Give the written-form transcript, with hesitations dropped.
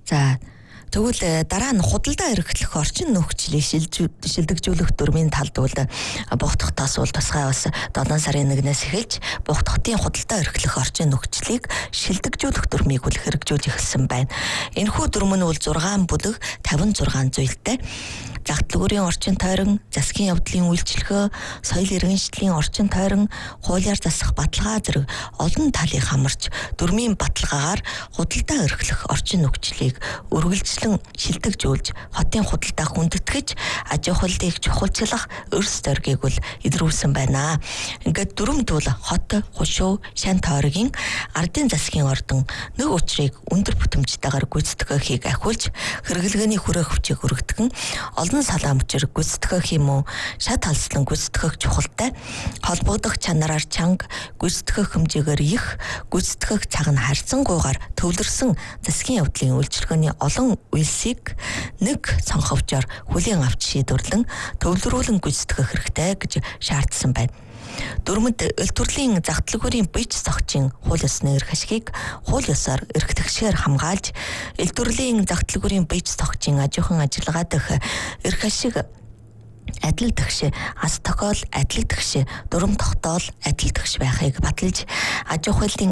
За тэгвэл дараа нь худалдаа эрхлэх орчин нөхцөлийг шилдэгжүүлэх дүрмийн талд бол Бугтахтаас бол тусгай бас 7 сарын 1-ээс эхэлж Бугтахтын худалдаа эрхлэх орчин нөхцөлийг шилдэгжүүлэх дүрмийг бол хэрэгжүүлж эхэлсэн байна. Энэхүү дүрм нь бол 6 бүлэг 56 зүйлтэй. Загтлагүрийн орчин тойрон, засгийн явдлын үйлчлэгөө, соёл иргэншлийн орчин тойрон, хуулиар засах баталгаа зэрэг олон талыг хамарч дүрмийн баталгаагаар худалдаа эрхлэх орчин нөхцөлийг үргэлжлэн шилдэгжүүлж, хотын худалдааг хүндэтгэж, аж ахуйлыг чухалчлах өрс зоригийг бол илрүүлсэн байна. Ингээд дүрмд бол хот, хушуу, шан тойргийн ардын засгийн ордон нэг учрыг өндөр бүтэмжтэйгээр гүйцэтгэхийг ахиулж, хэрэглгээний хүрээ хүчийг өргөдгөн олон салаамчир гүйцэтгэх юм уу, шат халслан гүйцэтгэх чухалтай, холбогдох чанараар чанга, гүйцэтгэх хэмжээгээр их, гүйцэтгэх цаг нь харьцангуйгаар төвлөрсөн засгийн явдлын үйлчилгээний олон үйлсийг нэг цонховчоор хүлээн авч шийдвэрлэн төвлөрүүлэн гүйцэтгэх хэрэгтэй гэж шаардсан байна. Дүрмэд эл төрлийн загтлагүрийн бич зохицын хууль ёсны эрх ашгийг хууль ёсоор эрхтгшээр хамгаалж, эл төрлийн загтлагүрийн бич зохицын аж ахуйн ажиллагаа дэх эрх ашиг адил тэгш, аз тохиол адил тэгш, дүрм тогтоол адил тэгш байхыг баталж, аж ахуйлын